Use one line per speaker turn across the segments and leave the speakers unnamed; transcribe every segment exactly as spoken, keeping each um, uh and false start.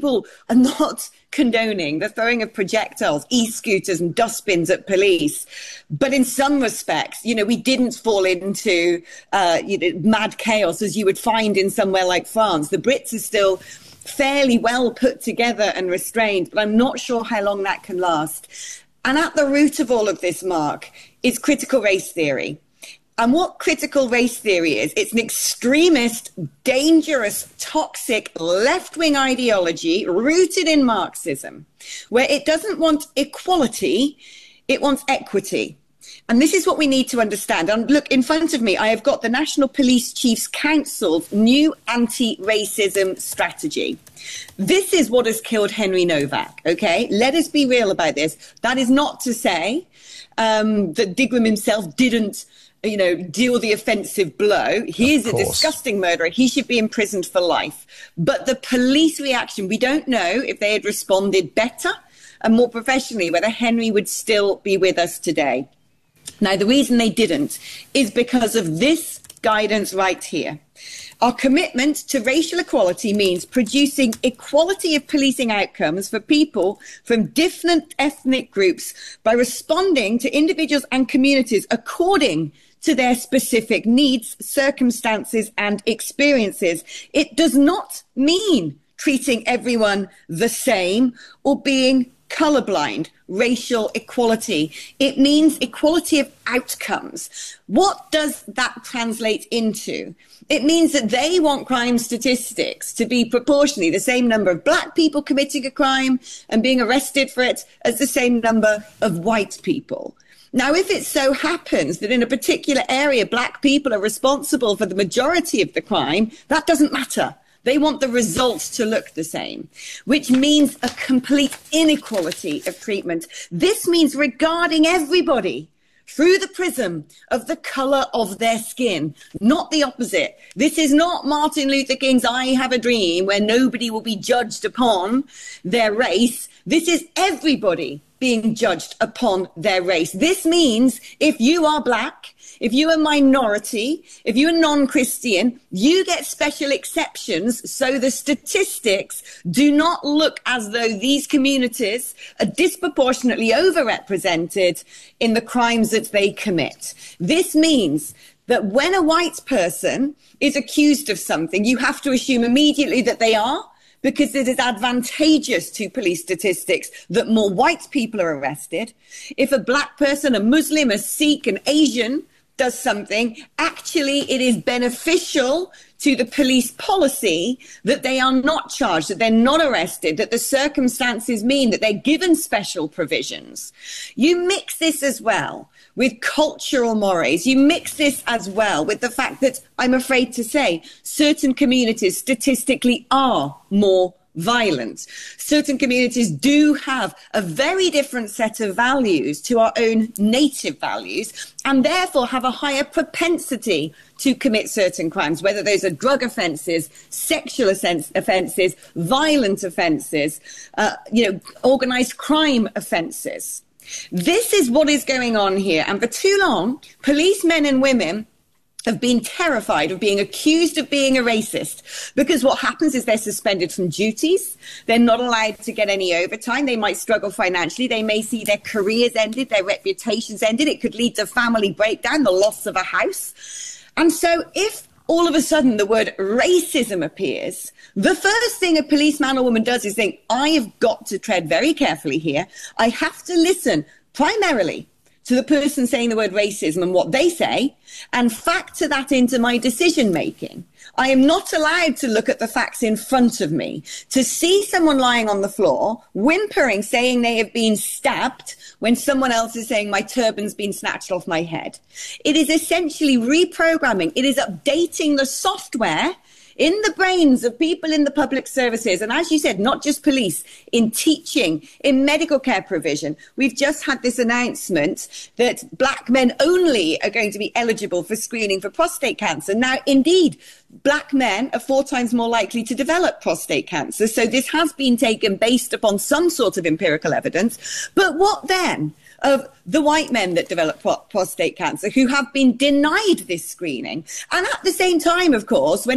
people are not condoning the throwing of projectiles, e-scooters and dustbins at police. But in some respects, you know, we didn't fall into uh, you know, mad chaos as you would find in somewhere like France. The Brits are still fairly well put together and restrained, but I'm not sure how long that can last. And at the root of all of this, Mark, is critical race theory. And what critical race theory is, it's an extremist, dangerous, toxic left-wing ideology rooted in Marxism, where it doesn't want equality, it wants equity. And this is what we need to understand. And look, in front of me, I have got the National Police Chiefs Council's new anti-racism strategy. This is what has killed Henry Novak, okay? Let us be real about this. That is not to say um, that Digram himself didn't you know, deal the offensive blow. He is a disgusting murderer. He should be imprisoned for life. But the police reaction, we don't know if they had responded better and more professionally, whether Henry would still be with us today. Now, the reason they didn't is because of this guidance right here. Our commitment to racial equality means producing equality of policing outcomes for people from different ethnic groups by responding to individuals and communities according to their specific needs, circumstances, and experiences. It does not mean treating everyone the same or being colorblind. Racial equality. It means equality of outcomes. What does that translate into? It means that they want crime statistics to be proportionally the same number of black people committing a crime and being arrested for it as the same number of white people. Now, if it so happens that in a particular area, black people are responsible for the majority of the crime, that doesn't matter. They want the results to look the same, which means a complete inequality of treatment. This means regarding everybody through the prism of the color of their skin, not the opposite. This is not Martin Luther King's I Have a Dream, where nobody will be judged upon their race. This is everybody being judged upon their race. This means if you are black, if you're a minority, if you're non-Christian, you get special exceptions. So the statistics do not look as though these communities are disproportionately overrepresented in the crimes that they commit. This means that when a white person is accused of something, you have to assume immediately that they are, because it is advantageous to police statistics that more white people are arrested. If a black person, a Muslim, a Sikh, an Asian does something, actually it is beneficial to the police policy that they are not charged, that they're not arrested, that the circumstances mean that they're given special provisions. You mix this as well with cultural mores. You mix this as well with the fact that, I'm afraid to say, certain communities statistically are more violent. Certain communities do have a very different set of values to our own native values, and therefore have a higher propensity to commit certain crimes, whether those are drug offences, sexual offences, violent offences, uh, you know, organised crime offences. This is what is going on here. And for too long, policemen and women have been terrified of being accused of being a racist, because what happens is they're suspended from duties. They're not allowed to get any overtime. They might struggle financially. They may see their careers ended, their reputations ended. It could lead to family breakdown, the loss of a house. And so if all of a sudden the word racism appears, the first thing a policeman or woman does is think, I have got to tread very carefully here. I have to listen primarily to the person saying the word racism and what they say, and factor that into my decision making. I am not allowed to look at the facts in front of me. To see someone lying on the floor, whimpering, saying they have been stabbed, when someone else is saying my turban's been snatched off my head. It is essentially reprogramming. It is updating the software in the brains of people in the public services. And as you said, not just police, in teaching, in medical care provision. We've just had this announcement that black men only are going to be eligible for screening for prostate cancer. Now, indeed, black men are four times more likely to develop prostate cancer. So this has been taken based upon some sort of empirical evidence. But what then of the white men that develop pro prostate cancer who have been denied this screening? And at the same time, of course, when it's not about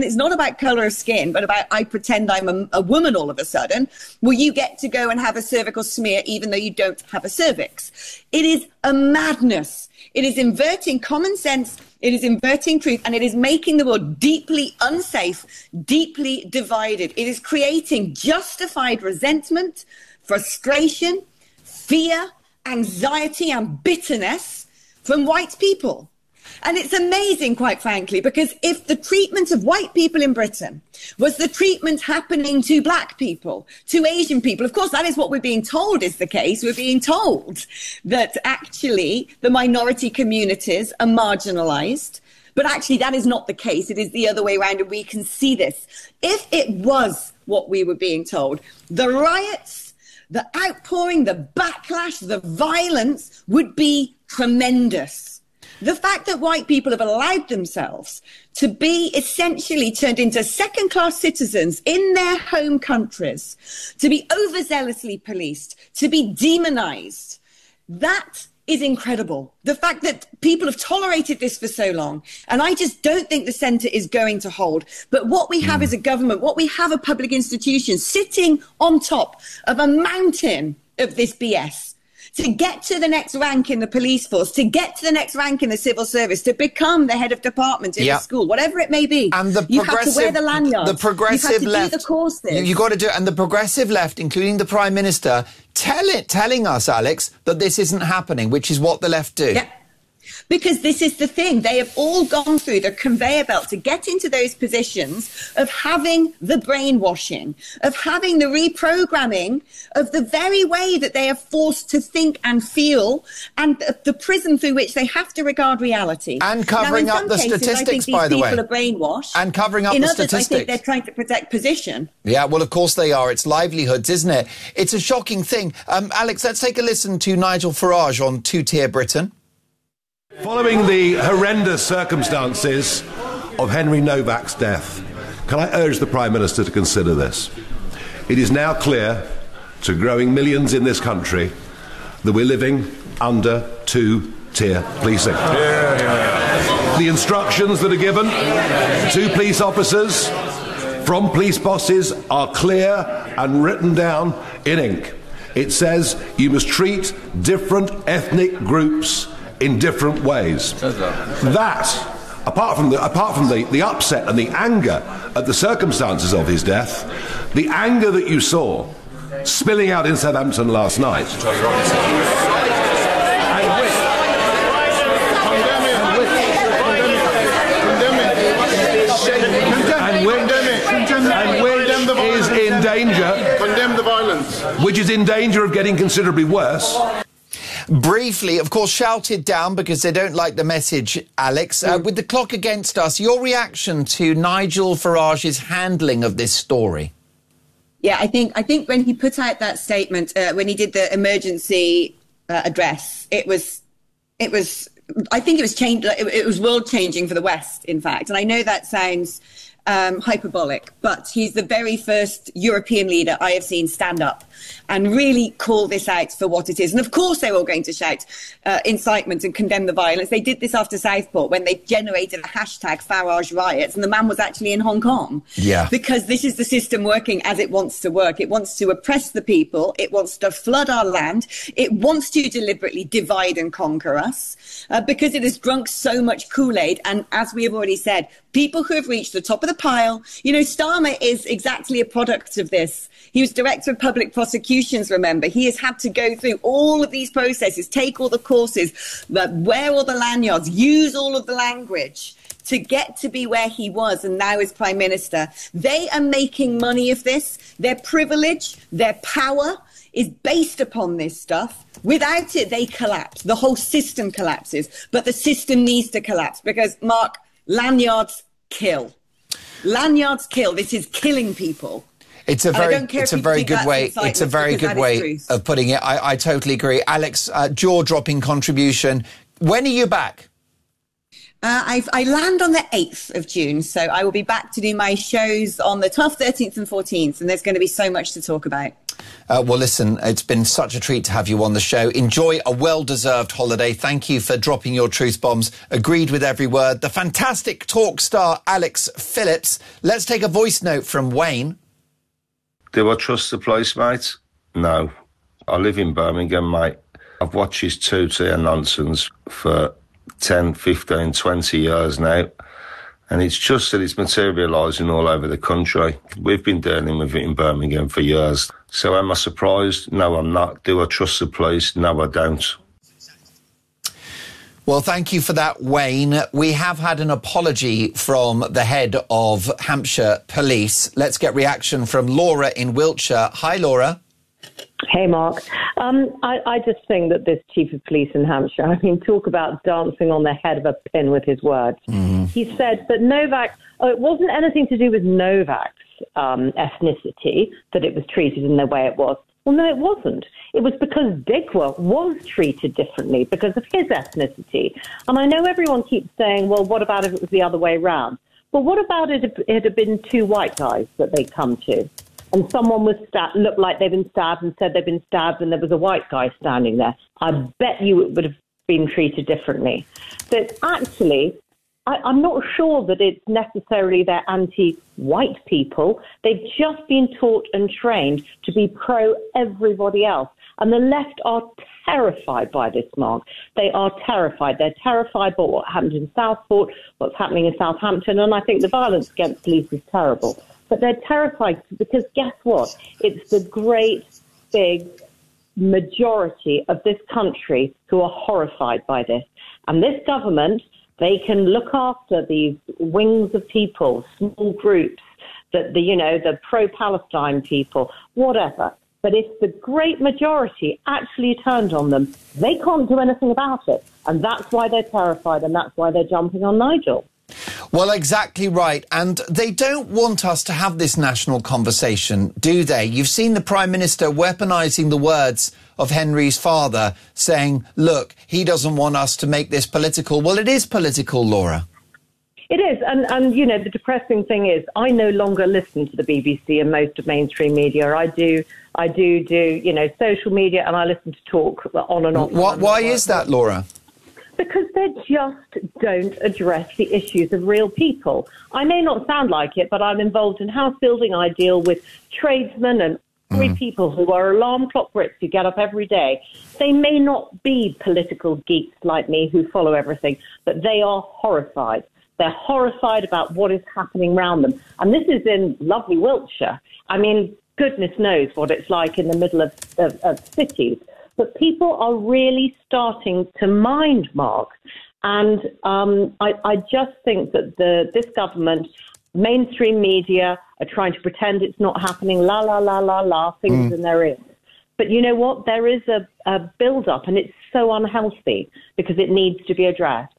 about colour of skin, but about I pretend I'm a, a woman all of a sudden, well, you get to go and have a cervical smear even though you don't have a cervix. It is a madness. It is inverting common sense. It is inverting truth, and it is making the world deeply unsafe, deeply divided. It is creating justified resentment, frustration, fear, anxiety, and bitterness from white people. And it's amazing, quite frankly, because if the treatment of white people in Britain was the treatment happening to black people, to Asian people, of course, that is what we're being told is the case. We're being told that actually the minority communities are marginalized. But actually, that is not the case. It is the other way around, and we can see this. If it was what we were being told, the riots, the outpouring, the backlash, the violence would be tremendous. The fact that white people have allowed themselves to be essentially turned into second-class citizens in their home countries, to be overzealously policed, to be demonized, that is incredible. The fact that people have tolerated this for so long, and I just don't think the centre is going to hold. But what we have mm. is a government, what we have are public institutions sitting on top of a mountain of this B S. To get to the next rank in the police force, to get to the next rank in the civil service, to become the head of department in
yep.
the school, whatever it may be.
And the
you have to wear the lanyard.
The progressive
you have to
left.
Do the courses.
You, you got to do it. And the progressive left, including the Prime Minister, tell it, telling us, Alex, that this isn't happening, which is what the left do.
Yeah. Because this is the thing. They have all gone through the conveyor belt to get into those positions of having the brainwashing, of having the reprogramming of the very way that they are forced to think and feel, and the prism through which they have to regard reality.
And covering
now,
up the
cases,
statistics, by the way.
People are brainwashed.
And covering up
in
the
others,
statistics.
I think they're trying to protect position.
Yeah, well, of course they are. It's livelihoods, isn't it? It's a shocking thing. Um, Alex, let's take a listen to Nigel Farage on Two-Tier Britain.
Following the horrendous circumstances of Henry Novak's death, can I urge the Prime Minister to consider this? It is now clear to growing millions in this country that we're living under two-tier policing. Yeah, yeah. The instructions that are given to police officers from police bosses are clear and written down in ink. It says you must treat different ethnic groups in different ways. That, apart from the apart from the, the upset and the anger at the circumstances of his death, the anger that you saw spilling out in Southampton last night. And which is in danger,
condemn the violence,
which is in danger of getting considerably worse.
Briefly, of course, shouted down because they don't like the message, Alex. Uh, with the clock against us, your reaction to Nigel Farage's handling of this story?
Yeah, I think I think when he put out that statement, uh, when he did the emergency uh, address, it was, it was, I think it was changed. It, it was world changing for the West, in fact. And I know that sounds um, hyperbolic, but he's the very first European leader I have seen stand up and really call this out for what it is. And of course they're all going to shout uh, incitement and condemn the violence. They did this after Southport when they generated a hashtag Farage riots, and the man was actually in Hong Kong.
Yeah.
Because this is the system working as it wants to work. It wants to oppress the people. It wants to flood our land. It wants to deliberately divide and conquer us uh, because it has drunk so much Kool-Aid. And as we have already said, people who have reached the top of the pile, you know, Starmer is exactly a product of this. He was director of public prosecutions, remember. He has had to go through all of these processes, take all the courses, wear all the lanyards, use all of the language to get to be where he was and now is Prime Minister. They are making money of this. Their privilege, their power is based upon this stuff. Without it, they collapse. The whole system collapses. But the system needs to collapse because, Mark, lanyards kill. Lanyards kill. This is killing people.
It's a very, it's a very good way. It's a very good way of putting it. I, I totally agree. Alex, uh, jaw-dropping contribution. When are you back?
Uh, I've, I land on the eighth of June, so I will be back to do my shows on the twelfth, thirteenth and fourteenth, and there's going to be so much to talk about.
Uh, well, listen, it's been such a treat to have you on the show. Enjoy a well-deserved holiday. Thank you for dropping your truth bombs. Agreed with every word. The fantastic talk star Alex Phillips. Let's take a voice note from Wayne.
Do I trust the police, mate? No. I live in Birmingham, mate. I've watched his two-tier nonsense for ten, fifteen, twenty years now. And it's just that it's materialising all over the country. We've been dealing with it in Birmingham for years. So am I surprised? No, I'm not. Do I trust the police? No, I don't.
Well, thank you for that, Wayne. We have had an apology from the head of Hampshire Police. Let's get reaction from Laura in Wiltshire. Hi, Laura.
Hey, Mark. Um, I, I just think that this chief of police in Hampshire, I mean, talk about dancing on the head of a pin with his words. Mm. He said that Novak, oh, it wasn't anything to do with Novak's um, ethnicity that it was treated in the way it was. Well, no, it wasn't. It was because Bigwell was treated differently because of his ethnicity. And I know everyone keeps saying, well, what about if it was the other way around? Well, what about it if it had been two white guys that they'd come to? And someone was stabbed, looked like they'd been stabbed and said they'd been stabbed and there was a white guy standing there. I bet you it would have been treated differently. But actually, I, I'm not sure that it's necessarily they're anti-white people. They've just been taught and trained to be pro-everybody else. And the left are terrified by this, Mark. They are terrified. They're terrified by what happened in Southport, what's happening in Southampton, and I think the violence against police is terrible. But they're terrified because guess what? It's the great, big majority of this country who are horrified by this. And this government, they can look after these wings of people, small groups, that the, you know, the pro-Palestine people, whatever. But if the great majority actually turned on them, they can't do anything about it. And that's why they're terrified, and that's why they're jumping on Nigel.
Well, exactly right. And they don't want us to have this national conversation, do they? You've seen the Prime Minister weaponising the words of Henry's father, saying, look, he doesn't want us to make this political. Well, it is political, Laura.
It is. And, and, you know, the depressing thing is I no longer listen to the B B C and most of mainstream media. I do, I do, do, you know, social media, and I listen to talk on and off.
What, why is that, Laura?
Because they just don't address the issues of real people. I may not sound like it, but I'm involved in house building. I deal with tradesmen and mm. people who are alarm clock Brits who get up every day. They may not be political geeks like me who follow everything, but they are horrified. They're horrified about what is happening around them. And this is in lovely Wiltshire. I mean, goodness knows what it's like in the middle of, of, of cities. But people are really starting to mind, Mark. And um, I, I just think that the this government, mainstream media, are trying to pretend it's not happening, la, la, la, la, la, fingers mm. in their ears. But you know what? There is a, a build-up, and it's so unhealthy because it needs to be addressed.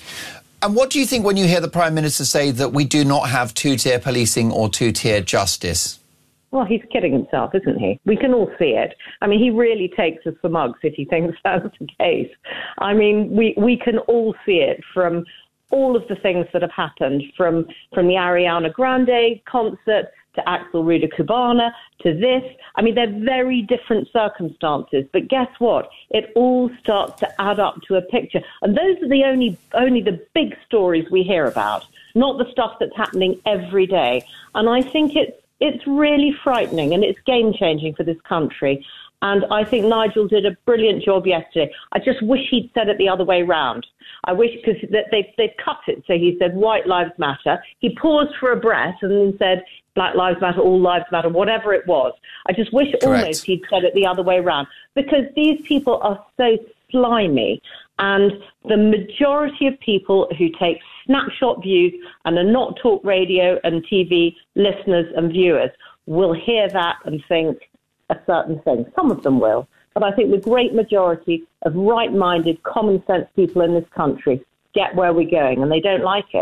And what do you think when you hear the Prime Minister say that we do not have two-tier policing or two-tier justice?
Well, he's kidding himself, isn't he? We can all see it. I mean, he really takes us for mugs if he thinks that's the case. I mean, we, we can all see it from all of the things that have happened, from, from the Ariana Grande concert to Axel Ruda Cubana to this. I mean, they're very different circumstances. But guess what? It all starts to add up to a picture. And those are the only only the big stories we hear about, not the stuff that's happening every day. And I think it's It's really frightening, and it's game-changing for this country. And I think Nigel did a brilliant job yesterday. I just wish he'd said it the other way round. I wish, because they've, they've cut it. So he said, white lives matter. He paused for a breath and then said, black lives matter, all lives matter, whatever it was. I just wish
Correct.
almost he'd said it the other way round, because these people are so slimy. And the majority of people who take snapshot views and are not talk radio and T V listeners and viewers will hear that and think a certain thing. Some of them will. But I think the great majority of right-minded, common-sense people in this country get where we're going, and they don't like it.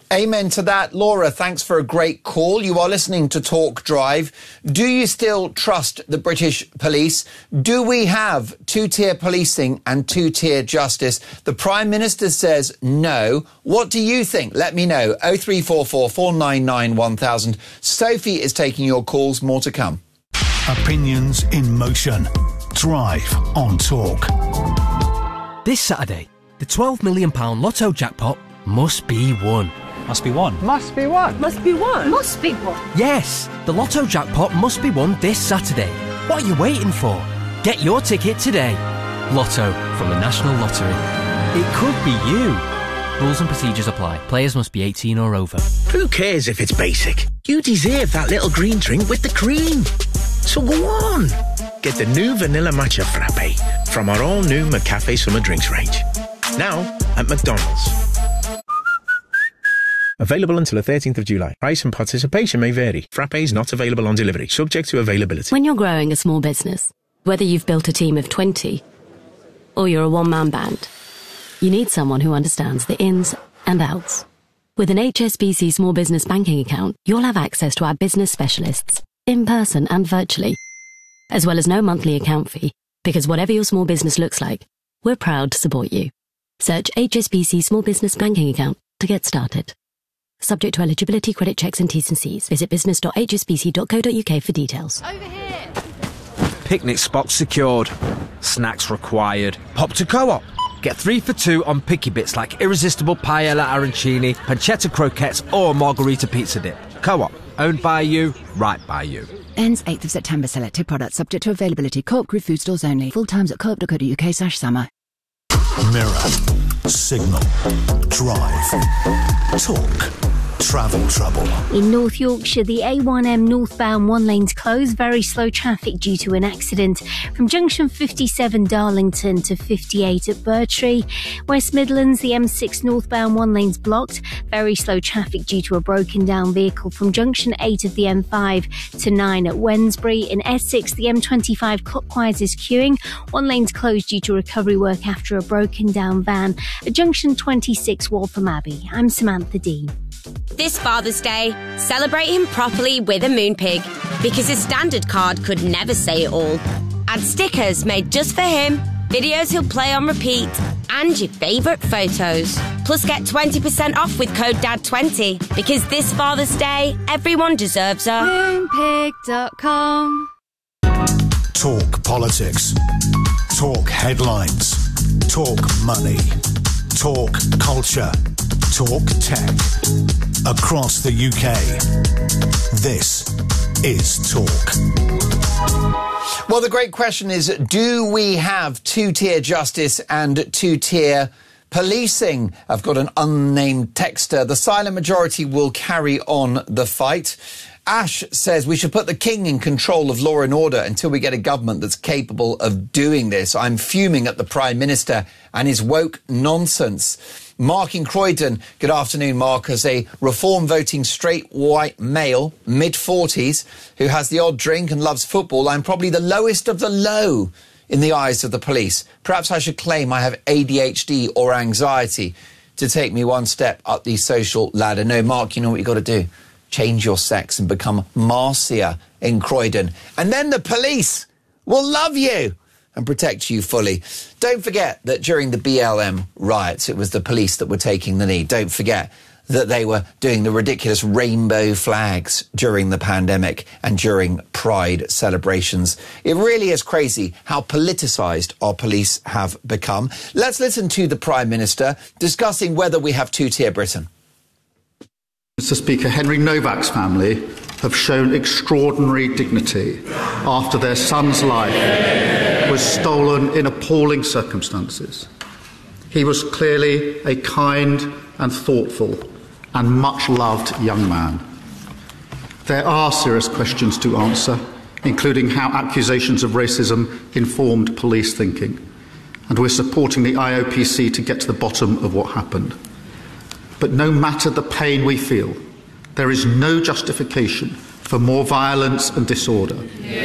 Amen to that. Laura, thanks for a great call. You are listening to Talk Drive. Do you still trust the British police? Do we have two-tier policing and two-tier justice? The Prime Minister says no. What do you think? Let me know. oh three four four, four nine nine, one thousand. Sophie is taking your calls. More to come.
Opinions in motion. Drive on Talk.
This Saturday, the twelve million pounds Lotto jackpot must be won.
Must be won.
Must be won.
Must be won. Must be won.
Yes, the Lotto jackpot must be won this Saturday. What are you waiting for? Get your ticket today. Lotto from the National Lottery. It could be you. Rules and procedures apply. Players must be eighteen or over.
Who cares if it's basic? You deserve that little green drink with the cream. So go on. Get the new Vanilla Matcha Frappe from our all-new McCafe Summer Drinks range. Now at McDonald's. Available until the thirteenth of July. Price and participation may vary. Frappe is not available on delivery, subject to availability.
When you're growing a small business, whether you've built a team of twenty or you're a one-man band, you need someone who understands the ins and outs. With an H S B C small business banking account, you'll have access to our business specialists, in person and virtually, as well as no monthly account fee, because whatever your small business looks like, we're proud to support you. Search H S B C Small Business Banking Account to get started. Subject to eligibility, credit checks and T's and C's. Visit business dot h s b c dot co dot u k for details.
Over here.
Picnic spots secured. Snacks required. Pop to Co-op. Get three for two on picky bits like irresistible paella arancini, pancetta croquettes or margarita pizza dip. Co-op. Owned by you, right by you.
Ends eighth of September. Selected products subject to availability. Co-op Group food stores only. Full times at co op dot co dot u k slash summer.
Mirror. Signal. Drive. Talk. Travel trouble.
In North Yorkshire, the A one M northbound one lane's closed. Very slow traffic due to an accident from junction fifty-seven Darlington to fifty-eight at Burtree. West Midlands, the M six northbound one lane's blocked. Very slow traffic due to a broken down vehicle from junction eight of the M five to nine at Wednesbury. In Essex, the M twenty-five clockwise is queuing. One lane's closed due to recovery work after a broken down van at junction twenty-six Waltham Abbey. I'm Samantha Dean.
This Father's Day, celebrate him properly with a Moonpig, because his standard card could never say it all. Add stickers made just for him, videos he'll play on repeat, and your favourite photos. Plus get twenty percent off with code D A D twenty, because this Father's Day, everyone deserves a
Moonpig dot com.
Talk politics. Talk headlines. Talk money. Talk culture. Talk tech. Across the U K. This is Talk.
Well, the great question is, do we have two-tier justice and two-tier policing? I've got an unnamed texter. The silent majority will carry on the fight. Ash says we should put the king in control of law and order until we get a government that's capable of doing this. I'm fuming at the Prime Minister and his woke nonsense. Mark in Croydon, good afternoon, Mark. As a reform-voting straight white male, mid-forties, who has the odd drink and loves football, I'm probably the lowest of the low in the eyes of the police. Perhaps I should claim I have A D H D or anxiety to take me one step up the social ladder. No, Mark, you know what you've got to do? Change your sex and become Marcia in Croydon. And then the police will love you and protect you fully. Don't forget that during the B L M riots, it was the police that were taking the lead. Don't forget that they were doing the ridiculous rainbow flags during the pandemic and during Pride celebrations. It really is crazy how politicised our police have become. Let's listen to the Prime Minister discussing whether we have two-tier Britain.
Mister Speaker, Henry Novak's family have shown extraordinary dignity after their son's life was stolen in appalling circumstances. He was clearly a kind and thoughtful and much-loved young man. There are serious questions to answer, including how accusations of racism informed police thinking, and we're supporting the I O P C to get to the bottom of what happened. But no matter the pain we feel, there is no justification for more violence and disorder.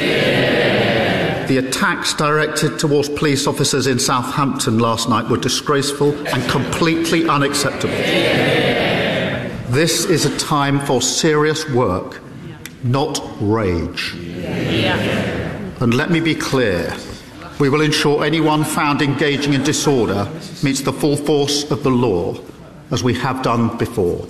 Yeah. The attacks directed towards police officers in Southampton last night were disgraceful and completely unacceptable. Yeah. This is a time for serious work, not rage.
Yeah.
And let me be clear, we will ensure anyone found engaging in disorder meets the full force of the law, as we have done before.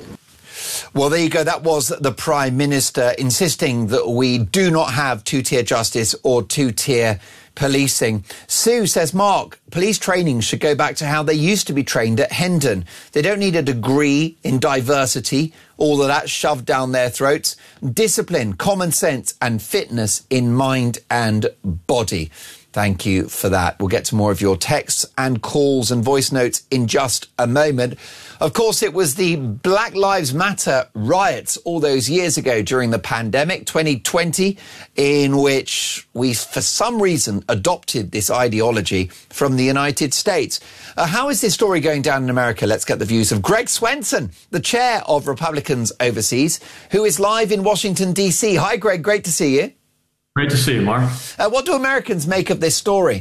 Well, there you go. That was the Prime Minister insisting that we do not have two-tier justice or two-tier policing. Sue says, Mark, police training should go back to how they used to be trained at Hendon. They don't need a degree in diversity, all of that shoved down their throats. Discipline, common sense and fitness in mind and body. Thank you for that. We'll get to more of your texts and calls and voice notes in just a moment. Of course, it was the Black Lives Matter riots all those years ago during the pandemic, twenty twenty, in which we, for some reason, adopted this ideology from the United States. Uh, how is this story going down in America? Let's get the views of Greg Swenson, the chair of Republicans Overseas, who is live in Washington, D C. Hi, Greg. Great to see you.
Great to see you, Mark.
Uh, what do Americans make of this story?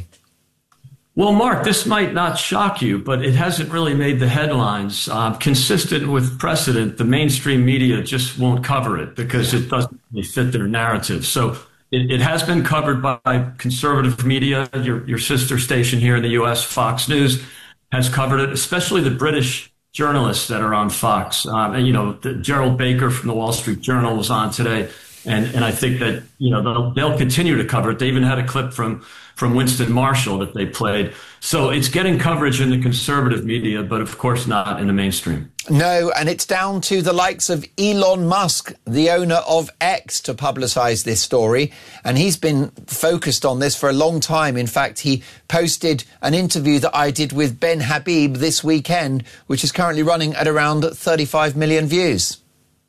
Well, Mark, this might not shock you, but it hasn't really made the headlines. Uh, consistent with precedent, the mainstream media just won't cover it because it doesn't really fit their narrative. So it, it has been covered by, by conservative media. Your, your sister station here in the U S, Fox News, has covered it, especially the British journalists that are on Fox. Um, and, you know, the, Gerald Baker from the Wall Street Journal was on today. And, and I think that, you know, they'll, they'll continue to cover it. They even had a clip from, from Winston Marshall that they played. So it's getting coverage in the conservative media, but of course not in the mainstream.
No, and it's down to the likes of Elon Musk, the owner of X, to publicise this story. And he's been focused on this for a long time. In fact, he posted an interview that I did with Ben Habib this weekend, which is currently running at around thirty-five million views.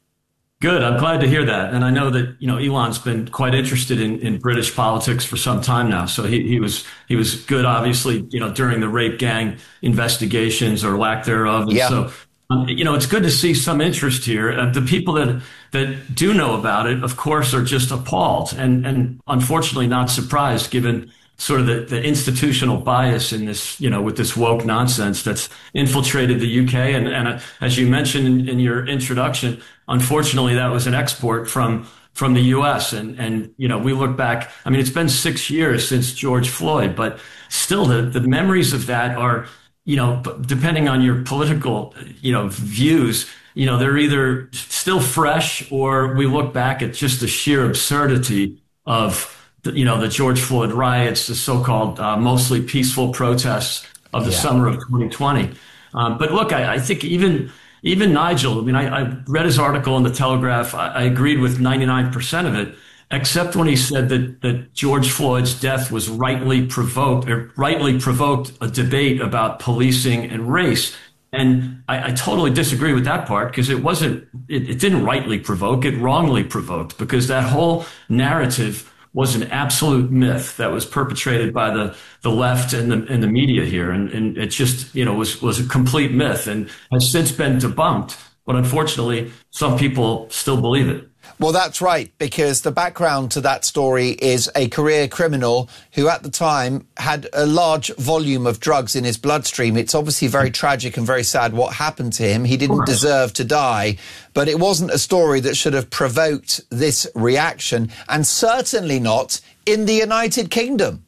Good. I'm glad to hear that. And I know that, you know, Elon's been quite interested in, in British politics for some time now. So he, he was he was good, obviously, you know, during the rape gang investigations or lack thereof. And
yeah.
so, um, you know, it's good to see some interest here. Uh, the people that that do know about it, of course, are just appalled and, and unfortunately not surprised, given sort of the, the institutional bias in this, you know, with this woke nonsense that's infiltrated the U K. And, and uh, as you mentioned in, in your introduction, unfortunately, that was an export from from the U S. And, and, you know, we look back, I mean, it's been six years since George Floyd, but still the, the memories of that are, you know, depending on your political, you know, views, you know, they're either still fresh or we look back at just the sheer absurdity of, you know, the George Floyd riots, the so-called uh, mostly peaceful protests of the yeah. summer of twenty twenty. Um, but look, I, I think even even Nigel, I mean, I, I read his article in the Telegraph. I, I agreed with ninety-nine percent of it, except when he said that, that George Floyd's death was rightly provoked, or rightly provoked a debate about policing and race. And I, I totally disagree with that part because it wasn't, it, it didn't rightly provoke, it wrongly provoked, because that whole narrative was an absolute myth that was perpetrated by the, the left and the, and the media here. And, and it just, you know, was, was a complete myth and has since been debunked. But unfortunately, some people still believe it.
Well, that's right, because the background to that story is a career criminal who at the time had a large volume of drugs in his bloodstream. It's obviously very tragic and very sad what happened to him. He didn't deserve to die, but it wasn't a story that should have provoked this reaction, and certainly not in the United Kingdom.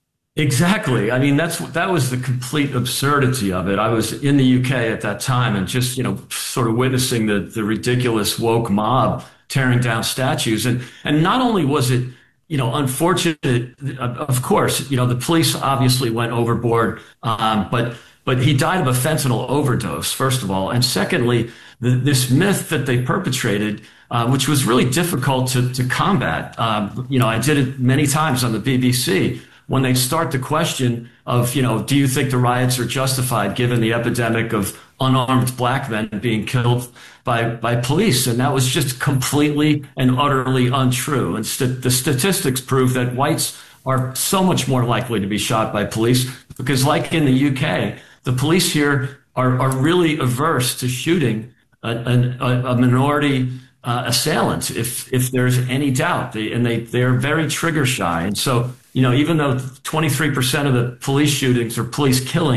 Exactly. I mean, that's that was the complete absurdity of it. I was in the U K at that time and just, you know, sort of witnessing the, the ridiculous woke mob tearing down statues. And, and not only was it, you know, unfortunate, of course, you know, the police obviously went overboard, um, but, but he died of a fentanyl overdose, first of all. And secondly, the, this myth that they perpetrated, uh, which was really difficult to, to combat. Um, you know, I did it many times on the B B C. When they start the question of, you know, do you think the riots are justified given the epidemic of unarmed black men being killed by, by police? And that was just completely and utterly untrue. And st- the statistics prove that whites are so much more likely to be shot by police because, like in the U K, the police here are, are really averse to shooting a, a, a minority uh, assailant if, if there's any doubt. They, and they, they're very trigger shy. And so, you know, even though twenty-three percent of the police shootings or police killings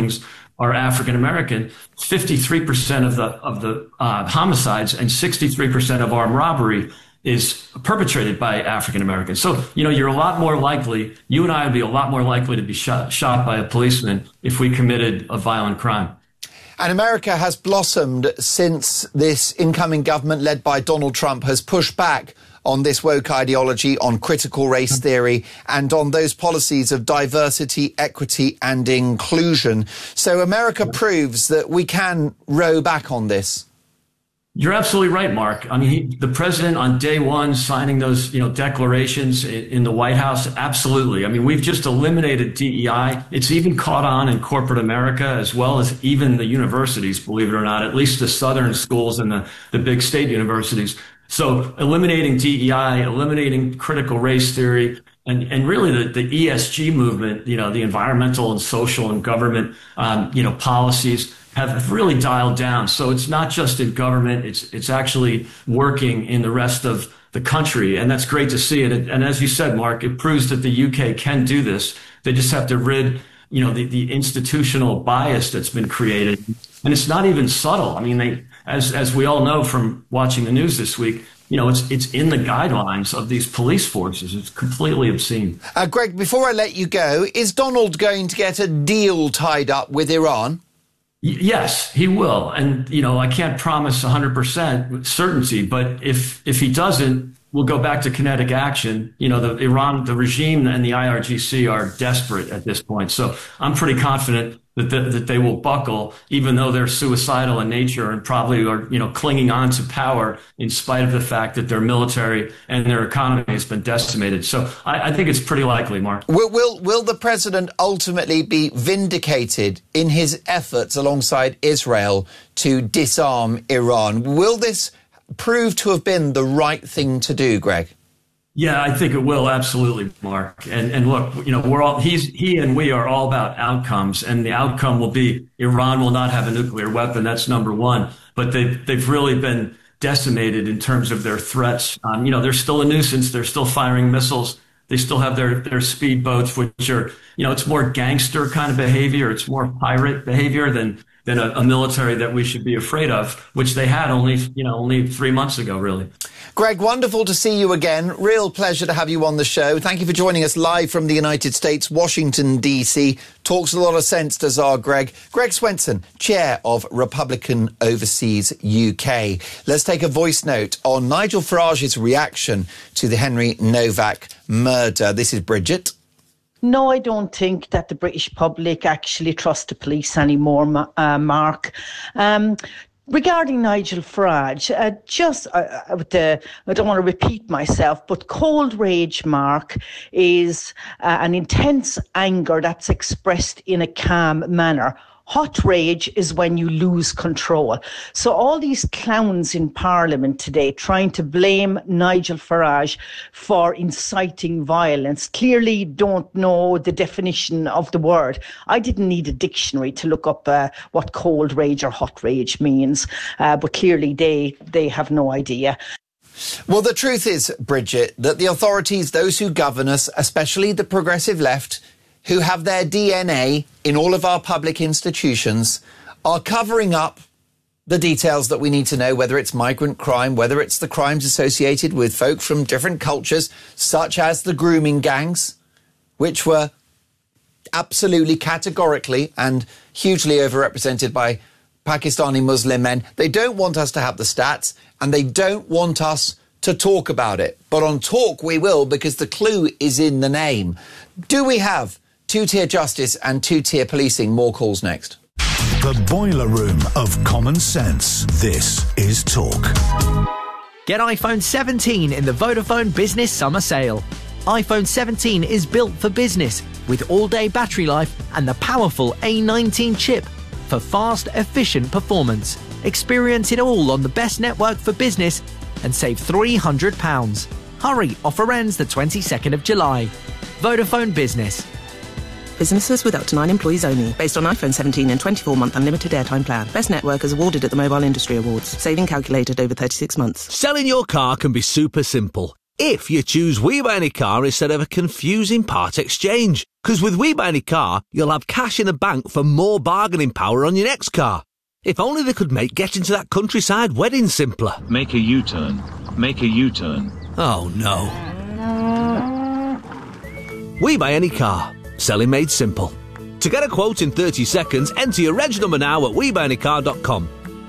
are African American. fifty-three percent of the of the uh, homicides and sixty-three percent of armed robbery is perpetrated by African Americans. So, you know, you're a lot more likely, you and I would be a lot more likely to be shot, shot by a policeman if we committed a violent crime.
And America has blossomed since this incoming government led by Donald Trump has pushed back on this woke ideology, on critical race theory, and on those policies of diversity, equity and inclusion. So America proves that we can row back on this.
You're absolutely right, Mark. I mean, he, the president on day one signing those, you know, declarations in, in the White House. Absolutely. I mean, we've just eliminated D E I. It's even caught on in corporate America, as well as even the universities, believe it or not, at least the southern schools and the, the big state universities. So eliminating D E I, eliminating critical race theory, and, and really the, the E S G movement, you know, the environmental and social and government, um, you know, policies have really dialed down. So it's not just in government, it's it's actually working in the rest of the country. And that's great to see. And, it, and as you said, Mark, it proves that the U K can do this. They just have to rid, you know, the, the institutional bias that's been created. And it's not even subtle. I mean, they, as as we all know from watching the news this week, you know, it's it's in the guidelines of these police forces. It's completely obscene.
Uh, Greg, before I let you go, is Donald going to get a deal tied up with Iran?
Yes, he will. And, you know, I can't promise one hundred percent with certainty, but if if he doesn't, we'll go back to kinetic action. You know, the Iran, the regime and the I R G C are desperate at this point. So I'm pretty confident that the, that they will buckle, even though they're suicidal in nature and probably are, you know, clinging on to power in spite of the fact that their military and their economy has been decimated. So I, I think it's pretty likely, Mark.
Will, will, will the president ultimately be vindicated in his efforts alongside Israel to disarm Iran? Will this prove to have been the right thing to do, Greg?
Yeah, I think it will. Absolutely, Mark. And and look, you know, we're all, he's, he and we are all about outcomes, and the outcome will be Iran will not have a nuclear weapon. That's number one. But they've, they've really been decimated in terms of their threats. Um, you know, they're still a nuisance. They're still firing missiles. They still have their, their speedboats, which are, you know, it's more gangster kind of behavior. It's more pirate behavior than than a, a military that we should be afraid of, which they had only, you know, only three months ago, really.
Greg, wonderful to see you again. Real pleasure to have you on the show. Thank you for joining us live from the United States, Washington, D C. Talks a lot of sense, does our Greg. Greg Swenson, chair of Republican Overseas U K. Let's take a voice note on Nigel Farage's reaction to the Henry Novak murder. This is Bridget.
No, I don't think that the British public actually trust the police anymore, uh, Mark. Um, regarding Nigel Farage, uh, just uh, with the, I don't want to repeat myself, but cold rage, Mark, is uh, an intense anger that's expressed in a calm manner. Hot rage is when you lose control. So all these clowns in Parliament today trying to blame Nigel Farage for inciting violence clearly don't know the definition of the word. I didn't need a dictionary to look up uh, what cold rage or hot rage means, uh, but clearly they, they have no idea.
Well, the truth is, Bridget, that the authorities, those who govern us, especially the progressive left, who have their D N A in all of our public institutions, are covering up the details that we need to know, whether it's migrant crime, whether it's the crimes associated with folk from different cultures, such as the grooming gangs, which were absolutely categorically and hugely overrepresented by Pakistani Muslim men. They don't want us to have the stats, and they don't want us to talk about it. But on Talk we will, because the clue is in the name. Do we have two-tier justice and two-tier policing? More calls next.
The boiler room of common sense. This is Talk.
Get iPhone seventeen in the Vodafone Business Summer Sale. iPhone seventeen is built for business with all-day battery life and the powerful A nineteen chip for fast, efficient performance. Experience it all on the best network for business and save three hundred pounds. Hurry, offer ends the twenty-second of July. Vodafone Business.
Businesses with up to nine employees only. Based on iPhone seventeen and twenty-four month unlimited airtime plan. Best network is awarded at the Mobile Industry Awards. Saving calculated over thirty-six months.
Selling your car can be super simple.
if you choose We Buy Any Car instead of a confusing part exchange. Because with We Buy Any Car, you'll have cash in the bank for more bargaining power on your next car. If only they could make getting to that countryside wedding simpler.
Make a U-turn. Make a U-turn.
Oh, no. We Buy Any Car. Selling made simple. To get a quote in thirty seconds, enter your reg number now at we buy any car dot com.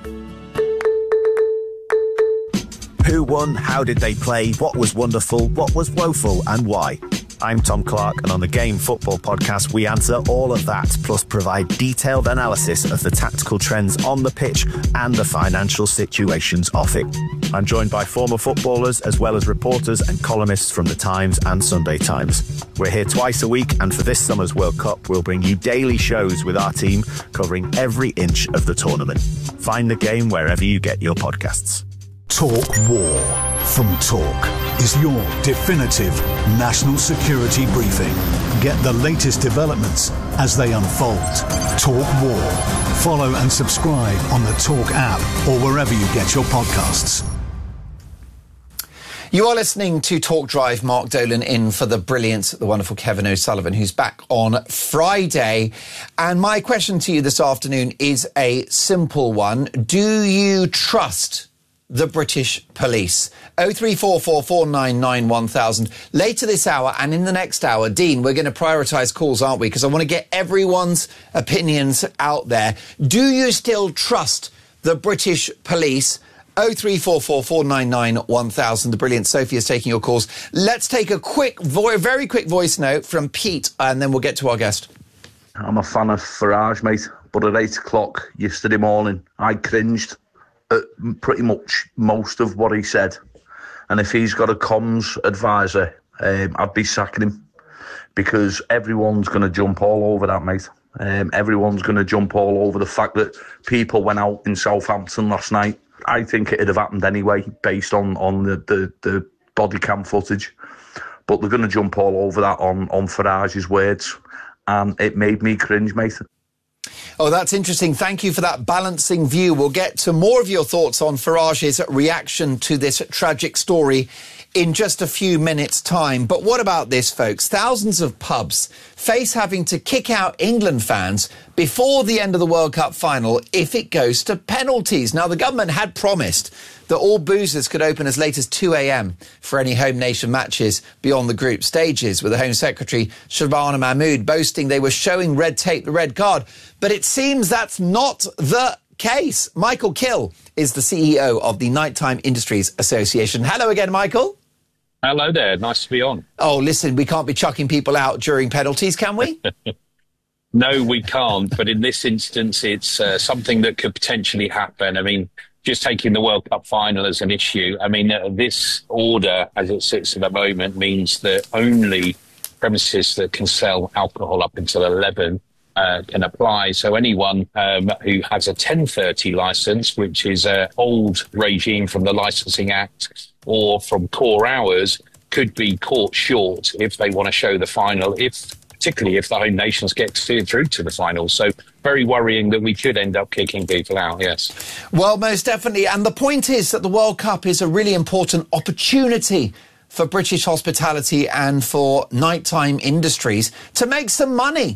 Who won? How did they play? What was wonderful? What was woeful? And why? I'm Tom Clark, and on the Game Football Podcast, we answer all of that, plus provide detailed analysis of the tactical trends on the pitch and the financial situations off it. I'm joined by former footballers, as well as reporters and columnists from The Times and Sunday Times. We're here twice a week, and for this summer's World Cup, we'll bring you daily shows with our team covering every inch of the tournament. Find the game wherever you get your podcasts.
Talk War from Talk is your definitive national security briefing. Get the latest developments as they unfold. Talk War. Follow and subscribe on the Talk app or wherever you get your podcasts.
You are listening to Talk Drive. Mark Dolan in for the brilliant, the wonderful Kevin O'Sullivan, who's back on Friday. And my question to you this afternoon is a simple one. Do you trust the British police? oh three four four, four nine nine, one thousand. Later this hour and in the next hour, Dean, we're going to prioritise calls, aren't we? Because I want to get everyone's opinions out there. Do you still trust the British police? oh three four four, four nine nine, one thousand. The brilliant Sophie is taking your calls. Let's take a quick, vo- very quick voice note from Pete, and then we'll get to our guest.
I'm a fan of Farage, mate, but at eight o'clock yesterday morning, I cringed at pretty much most of what he said. And if he's got a comms advisor, um, I'd be sacking him, because everyone's going to jump all over that, mate. Um, everyone's going to jump all over the fact that people went out in Southampton last night. I think it'd have happened anyway, based on, on the, the, the body cam footage. But they're going to jump all over that on, on Farage's words. And it made me cringe, mate.
Oh, that's interesting. Thank you for that balancing view. We'll get to more of your thoughts on Farage's reaction to this tragic story in just a few minutes' time. But what about this, folks? Thousands of pubs face having to kick out England fans before the end of the World Cup final if it goes to penalties. Now, the government had promised that all boozers could open as late as two a.m. for any home nation matches beyond the group stages, with the Home Secretary Shabana Mahmood boasting they were showing red tape, the red card. But it seems that's not the case. Michael Kill is the C E O of the Nighttime Industries Association. Hello again, Michael.
Hello there. Nice to be on.
Oh, listen, we can't be chucking people out during penalties, can we?
No, we can't. But in this instance, it's uh, something that could potentially happen. I mean, just taking the World Cup final as an issue, I mean, uh, this order, as it sits at the moment, means that only premises that can sell alcohol up until eleven uh, can apply. So anyone um, who has a ten thirty licence, which is an old regime from the Licensing Act or from core hours, could be caught short if they want to show the final, if particularly if the home nations get steered through to the final. So very worrying that we could end up kicking people out, yes.
Well, most definitely. And the point is that the World Cup is a really important opportunity for British hospitality and for nighttime industries to make some money.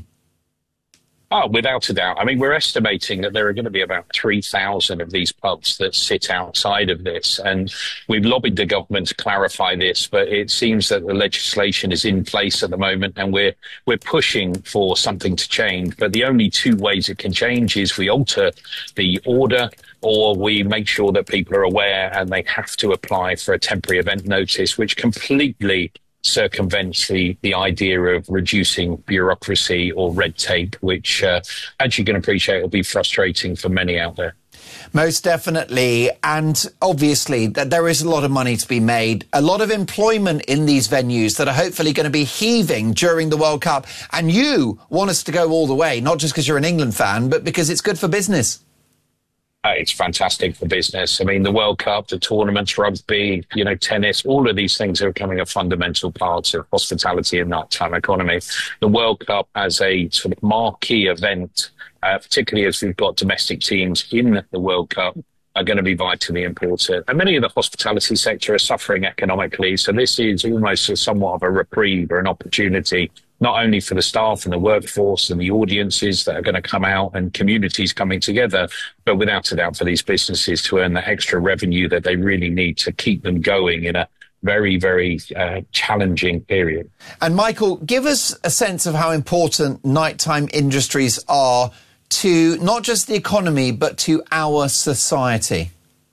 Oh, without a doubt. I mean, we're estimating that there are going to be about three thousand of these pubs that sit outside of this. And we've lobbied the government to clarify this, but it seems that the legislation is in place at the moment and we're we're pushing for something to change. But the only two ways it can change is we alter the order, or we make sure that people are aware and they have to apply for a temporary event notice, which completely circumvents the, the idea of reducing bureaucracy or red tape, which, uh, as you can appreciate, will be frustrating for many out there.
Most definitely. And obviously that there is a lot of money to be made, a lot of employment in these venues that are hopefully going to be heaving during the World Cup. And you want us to go all the way, not just because you're an England fan, but because it's good for business.
Uh, it's fantastic for business. I mean, the World Cup, the tournaments, rugby, you know, tennis, all of these things are becoming a fundamental part of hospitality and nighttime economy. The World Cup as a sort of marquee event, uh, particularly as we've got domestic teams in the World Cup, are going to be vitally important. And many of the hospitality sector are suffering economically. So this is almost a somewhat of a reprieve or an opportunity, not only for the staff and the workforce and the audiences that are going to come out and communities coming together, but without a doubt for these businesses to earn the extra revenue that they really need to keep them going in a very, very uh, challenging period.
And Michael, give us a sense of how important nighttime industries are to not just the economy, but to our society.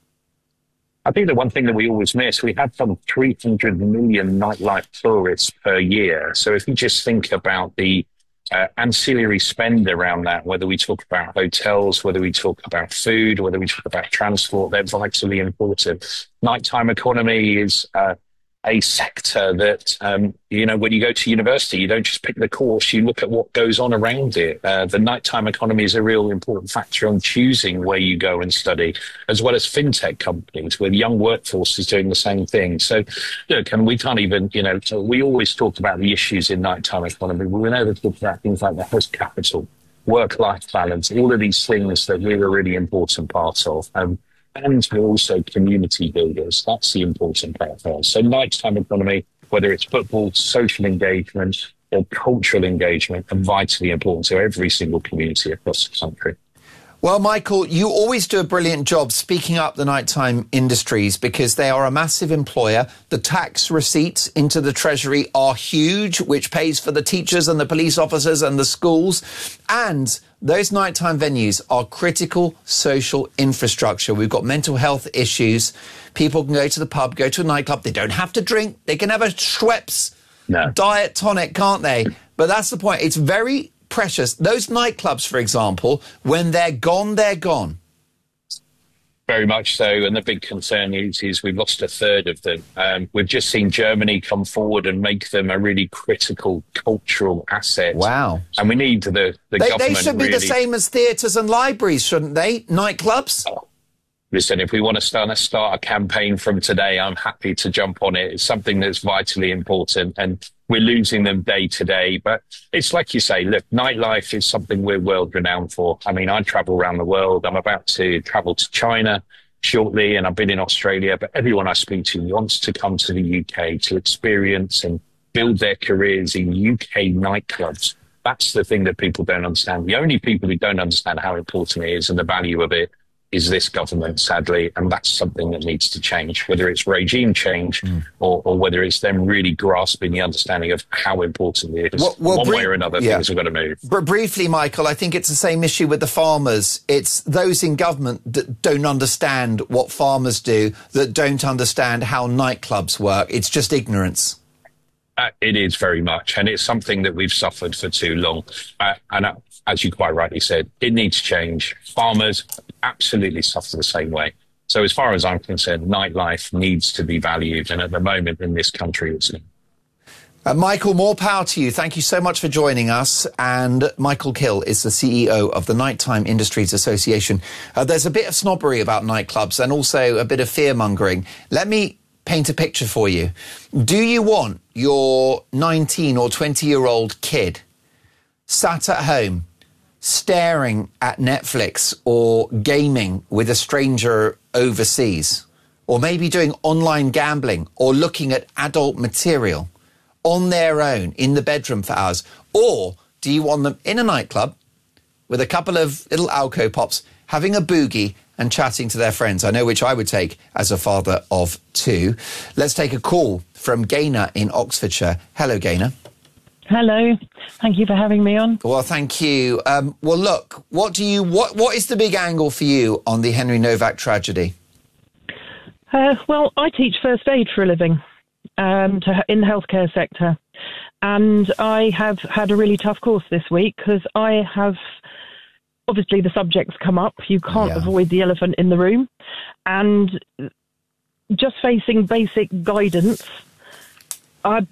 I think the one thing that we always miss, we have some three hundred million nightlife tourists per year. So if you just think about the uh, ancillary spend around that, whether we talk about hotels, whether we talk about food, whether we talk about transport, they're vitally important. Nighttime economy is uh, a sector that, um, you know, when you go to university, you don't just pick the course, you look at what goes on around it. Uh, the nighttime economy is a real important factor on choosing where you go and study, as well as fintech companies where the young workforce is doing the same thing. So, look, and we can't even, you know, so we always talk about the issues in nighttime economy, but we never talk about things like the host capital, work-life balance, all of these things that we're a really important part of. Um, And we're also community builders. That's the important part for us. So nighttime economy, whether it's football, social engagement, or cultural engagement, are vitally important to every single community across the country.
Well, Michael, you always do a brilliant job speaking up the nighttime industries because they are a massive employer. The tax receipts into the Treasury are huge, which pays for the teachers and the police officers and the schools. And those nighttime venues are critical social infrastructure. We've got mental health issues. People can go to the pub, go to a nightclub. They don't have to drink. They can have a Schweppes
no.
diet tonic, can't they? But that's the point. It's very precious. Those nightclubs, for example, when they're gone, they're gone.
Very much so. And the big concern is, is we've lost a third of them. Um, we've just seen Germany come forward and make them a really critical cultural asset.
Wow.
And we need the, the
they,
government
They should be
really...
the same as theatres and libraries, shouldn't they? Nightclubs?
Oh. Listen, if we want to start, start a campaign from today, I'm happy to jump on it. It's something that's vitally important and we're losing them day to day. But it's like you say, look, nightlife is something we're world renowned for. I mean, I travel around the world. I'm about to travel to China shortly and I've been in Australia, but everyone I speak to wants to come to the U K to experience and build their careers in U K nightclubs. That's the thing that people don't understand. The only people who don't understand how important it is and the value of it is this government, sadly, and that's something that needs to change, whether it's regime change mm. or, or whether it's them really grasping the understanding of how important it is. Well, well, One way or another, yeah. things have got to move.
But briefly, Michael, I think it's the same issue with the farmers. It's those in government that don't understand what farmers do, that don't understand how nightclubs work. It's just ignorance.
Uh, it is very much, and it's something that we've suffered for too long. Uh, and uh, as you quite rightly said, it needs change. Farmers absolutely suffer the same way. So as far as I'm concerned, nightlife needs to be valued, and at the moment in this country, it's not.
Uh, Michael, more power to you. Thank you so much for joining us. And Michael Kill is the C E O of the Nighttime Industries Association. Uh, there's a bit of snobbery about nightclubs and also a bit of fear-mongering. Let me paint a picture for you. Do you want your nineteen or twenty-year-old kid sat at home staring at Netflix or gaming with a stranger overseas, or maybe doing online gambling or looking at adult material on their own in the bedroom for hours? Or do you want them in a nightclub with a couple of little alco pops having a boogie and chatting to their friends? I know which I would take as a father of two. Let's take a call from Gaynor in Oxfordshire. Hello, Gaynor.
Hello. Thank you for having me on.
Well, thank you. Um, well, look, what do you, what, what is the big angle for you on the Henry Novak tragedy?
Uh, well, I teach first aid for a living um, to, in the healthcare sector. And I have had a really tough course this week because I have, obviously the subjects come up. You can't yeah. avoid the elephant in the room. And just facing basic guidance, I,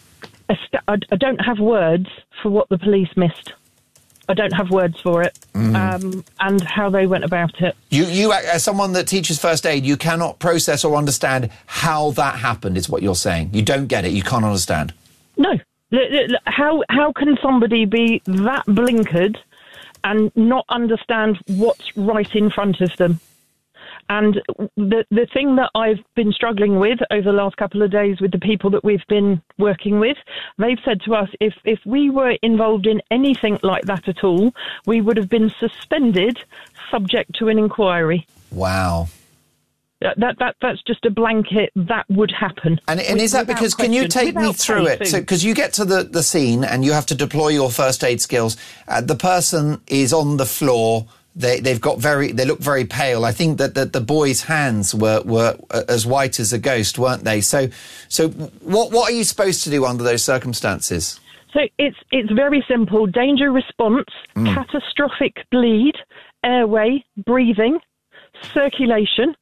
I don't have words for what the police missed. I don't have words for it mm. um, and how they went about it.
You, you, as someone that teaches first aid, you cannot process or understand how that happened, is what you're saying. You don't get it. You can't understand.
No. How, how can somebody be that blinkered and not understand what's right in front of them? And the the thing that I've been struggling with over the last couple of days with the people that we've been working with, they've said to us, if, if we were involved in anything like that at all, we would have been suspended subject to an inquiry.
Wow.
That that that's just a blanket. That would happen.
And, and is that because, can you take me through it? So, because you get to the, the scene and you have to deploy your first aid skills. Uh, the person is on the floor. They, they've got very, they look very pale. I think that the, the boy's hands were, were as white as a ghost, weren't they? So, so what, what are you supposed to do under those circumstances?
So it's, it's very simple. Danger response, mm. catastrophic bleed, airway, breathing, circulation,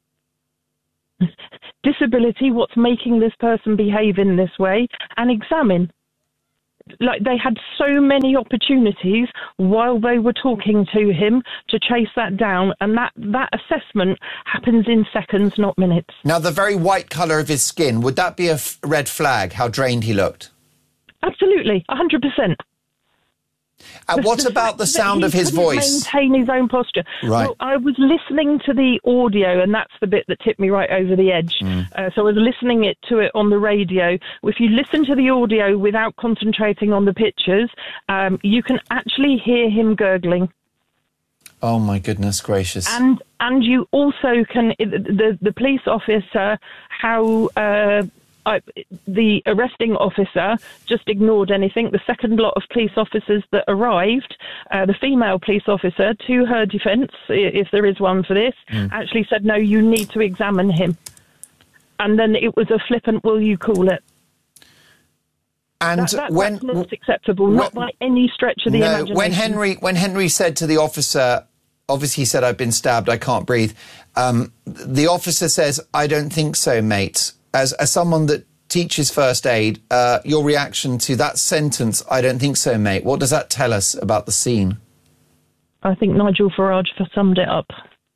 disability, what's making this person behave in this way, and examine. Like, they had so many opportunities while they were talking to him to chase that down, and that, that assessment happens in seconds, not minutes.
Now, the very white colour of his skin, would that be a f- red flag, how drained he looked?
Absolutely, one hundred percent.
And what about the sound of his voice?
Maintain his own posture.
Right.
Well, I was listening to the audio, and that's the bit that tipped me right over the edge. Mm. Uh, so I was listening it to it on the radio. If you listen to the audio without concentrating on the pictures, um, you can actually hear him gurgling.
Oh my goodness gracious!
And and you also can the the police officer how. Uh, I, the arresting officer just ignored anything. The second lot of police officers that arrived, uh, the female police officer, to her defence, if there is one for this, mm. actually said, no, you need to examine him. And then it was a flippant, will you call it?
And
that, that,
when
that's not acceptable, when, not by any stretch of the
no,
imagination.
When Henry, when Henry said to the officer, obviously he said, I've been stabbed, I can't breathe. Um, the officer says, I don't think so, mate. As, as someone that teaches first aid, uh, your reaction to that sentence, I don't think so, mate, what does that tell us about the scene?
I think Nigel Farage summed it up.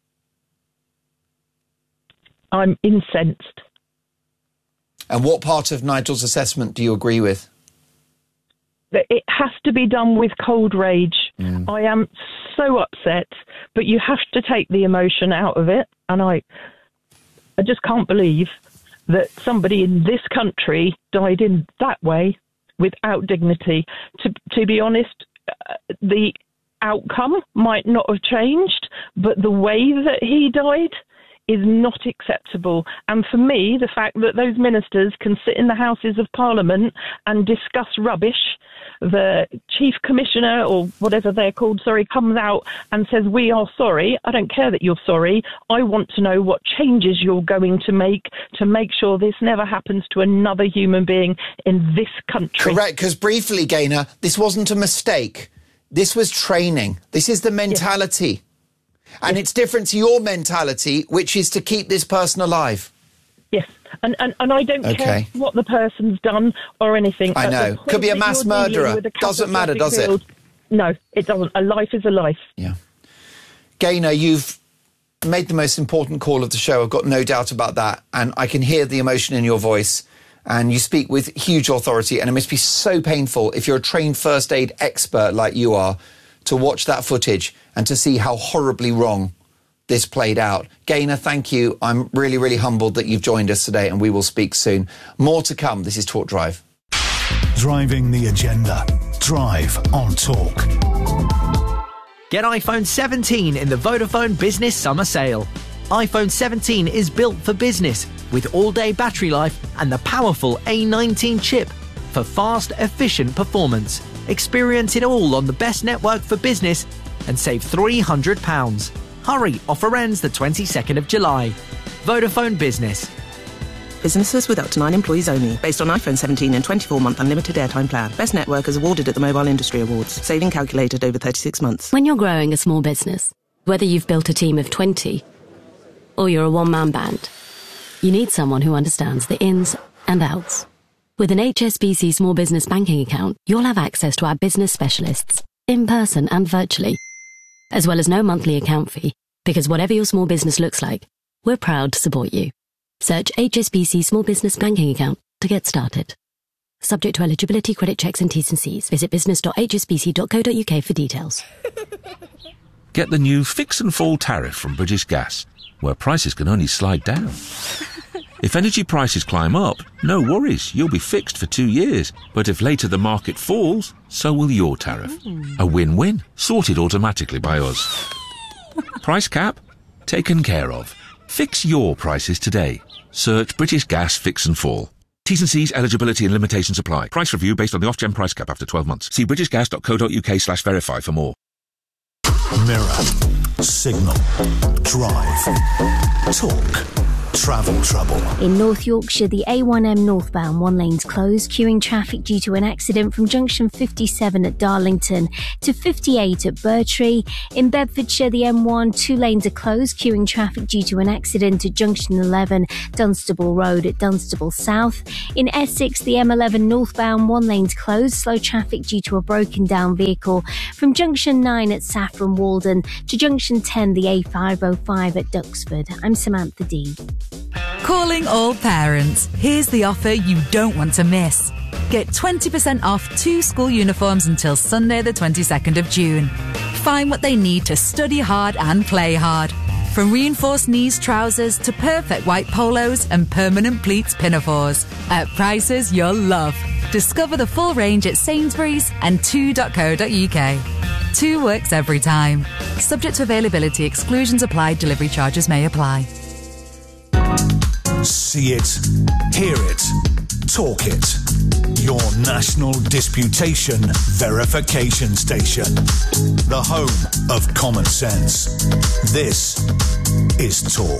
I'm incensed.
And what part of Nigel's assessment do you agree with?
That it has to be done with cold rage. Mm. I am so upset, but you have to take the emotion out of it, and I, I just can't believe that somebody in this country died in that way without dignity. To, to be honest, uh, the outcome might not have changed, but the way that he died is not acceptable. And for me, the fact that those ministers can sit in the Houses of Parliament and discuss rubbish, the Chief Commissioner, or whatever they're called, sorry, comes out and says, we are sorry. I don't care that you're sorry. I want to know what changes you're going to make to make sure this never happens to another human being in this country.
Correct, because briefly, Gaynor, this wasn't a mistake. This was training. This is the mentality. Yes. And yes. It's different to your mentality, which is to keep this person alive.
Yes, and, and, and I don't
okay.
care what the person's done or anything.
I know. Could be a mass murderer. Doesn't matter, does it?
No, it doesn't. A life is a life.
Yeah. Gaynor, you've made the most important call of the show. I've got no doubt about that. And I can hear the emotion in your voice. And you speak with huge authority. And it must be so painful, if you're a trained first aid expert like you are, to watch that footage and to see how horribly wrong this played out. Gaynor, thank you. I'm really, really humbled that you've joined us today, and we will speak soon. More to come. This is Talk Drive.
Driving the agenda. Drive on Talk.
Get iPhone seventeen in the Vodafone Business Summer Sale. iPhone seventeen is built for business with all-day battery life and the powerful A nineteen chip for fast, efficient performance. Experience it all on the best network for business and save three hundred pounds. Hurry, offer ends the twenty-second of July. Vodafone Business.
Businesses with up to nine employees only. Based on iPhone seventeen and twenty-four month unlimited airtime plan. Best network is awarded at the Mobile Industry Awards. Saving calculated over thirty-six months.
When you're growing a small business, whether you've built a team of twenty or you're a one-man band, you need someone who understands the ins and outs. With an H S B C Small Business Banking account, you'll have access to our business specialists, in person and virtually, as well as no monthly account fee, because whatever your small business looks like, we're proud to support you. Search H S B C Small Business Banking Account to get started. Subject to eligibility, credit checks and T's and C's. Visit business dot h s b c dot co dot u k for details.
Get the new Fix and Fall tariff from British Gas. where prices can only slide down. If energy prices climb up, no worries, you'll be fixed for two years. But if later the market falls, so will your tariff.
Mm.
A win-win, sorted automatically by us. Price cap? Taken care of. Fix your prices today. Search British Gas Fix and Fall. T's and C's, eligibility and limitations apply. Price review based on the Ofgem price cap after twelve months. See britishgas.co.uk slash verify for more.
Mirror, Signal, Drive, Talk, Travel Trouble.
In North Yorkshire, the A one M northbound one lane's closed, queuing traffic due to an accident from junction fifty-seven at Darlington to fifty-eight at Burtree. In Bedfordshire, the M one, two lanes are closed, queuing traffic due to an accident at junction eleven, Dunstable Road at Dunstable South. In Essex, the M eleven northbound one lane's closed, slow traffic due to a broken down vehicle from junction nine at Saffron Walden to junction ten, the A five oh five at Duxford. I'm Samantha Dean.
Calling all parents. Here's the offer you don't want to miss. Get twenty percent off two school uniforms until Sunday the twenty-second of June. Find what they need to study hard and play hard. From reinforced knees trousers to perfect white polos and permanent pleats pinafores. At prices you'll love. Discover the full range at Sainsbury's and two dot co dot uk. Two works every time. Subject to availability, exclusions apply, delivery charges may apply.
See it, hear it, talk it. Your national disputation verification station. The home of common sense. This is Talk.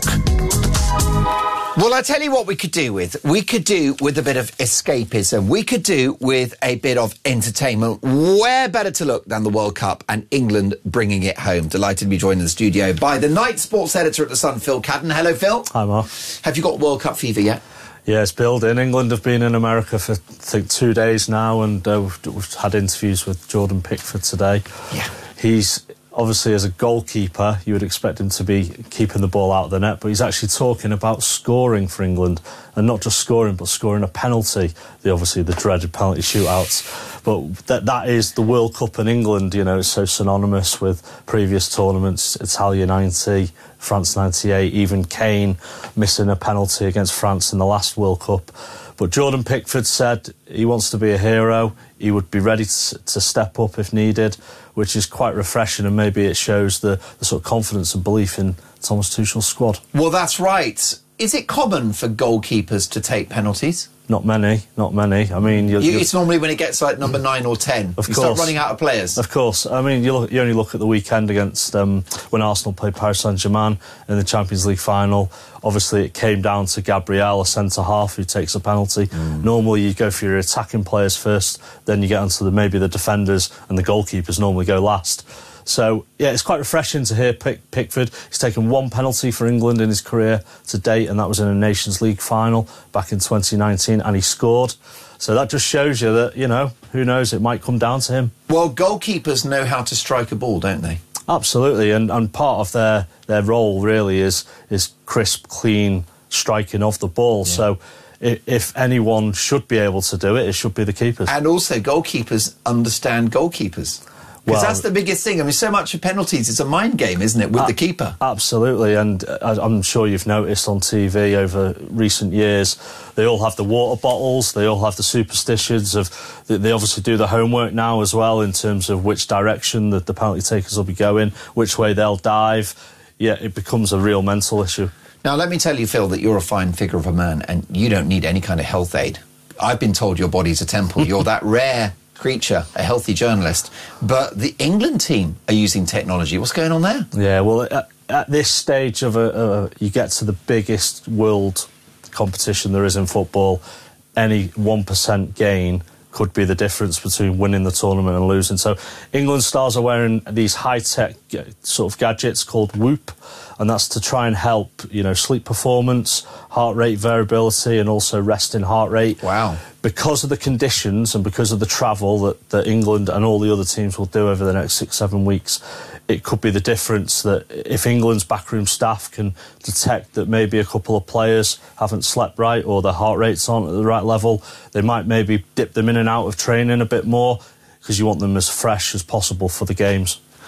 Well, I tell you what we could do with. We could do with a bit of escapism. We could do with a bit of entertainment. Where better to look than the World Cup and England bringing it home. Delighted to be joined in the studio by the night sports editor at The Sun, Phil Cadden. Hello, Phil.
Hi, Mark.
Have you got World Cup fever yet?
Yeah, it's building. England have been in America for, I think, two days now, and uh, we've, we've had interviews with Jordan Pickford today.
Yeah.
He's... Obviously, as a goalkeeper, you would expect him to be keeping the ball out of the net, but he's actually talking about scoring for England, and not just scoring, but scoring a penalty. The obviously the dreaded penalty shootouts, but that that is the World Cup in England. You know, it's so synonymous with previous tournaments: Italia ninety, France ninety-eight, even Kane missing a penalty against France in the last World Cup. But Jordan Pickford said he wants to be a hero. He would be ready to, to step up if needed, which is quite refreshing, and maybe it shows the, the sort of confidence and belief in Thomas Tuchel's squad.
Well, that's right. Is it common for goalkeepers to take penalties?
Not many, not many. I mean, you're,
you,
you're,
it's normally when it gets like number nine or ten.
Of
you
course.
start running out of players.
Of course. I mean, you, look, you only look at the weekend against um, when Arsenal played Paris Saint-Germain in the Champions League final. Obviously, it came down to Gabriel, a centre-half, who takes a penalty. Mm. Normally, you go for your attacking players first, then you get onto the, maybe the defenders, and the goalkeepers normally go last. So, yeah, it's quite refreshing to hear Pick, Pickford. He's taken one penalty for England in his career to date, and that was in a Nations League final back in twenty nineteen, and he scored. So that just shows you that, you know, who knows, it might come down to him.
Well, goalkeepers know how to strike a ball, don't they?
Absolutely, and, and part of their, their role really is is crisp, clean striking of the ball. Yeah. So if, if anyone should be able to do it, it should be the keepers.
And also, goalkeepers understand goalkeepers. Because well, that's the biggest thing. I mean, so much of penalties, it's a mind game, isn't it, with uh, the keeper?
Absolutely, and uh, I'm sure you've noticed on T V over recent years, they all have the water bottles, they all have the superstitions of... They obviously do the homework now as well in terms of which direction that the penalty takers will be going, which way they'll dive. Yeah, it becomes a real mental issue.
Now, let me tell you, Phil, that you're a fine figure of a man, and you don't need any kind of health aid. I've been told your body's a temple. You're that rare... creature, a healthy journalist, but the England team are using technology. What's going on there?
Yeah, well, at, at this stage of a, uh, you get to the biggest world competition there is in football, any one percent gain could be the difference between winning the tournament and losing. So England stars are wearing these high-tech sort of gadgets called Whoop, and that's to try and help, you know, sleep performance, heart rate variability, and also resting heart rate.
Wow.
Because of the conditions and because of the travel that, that England and all the other teams will do over the next six, seven weeks, it could be the difference that if England's backroom staff can detect that maybe a couple of players haven't slept right or their heart rates aren't at the right level, they might maybe dip them in and out of training a bit more because you want them as fresh as possible for the games.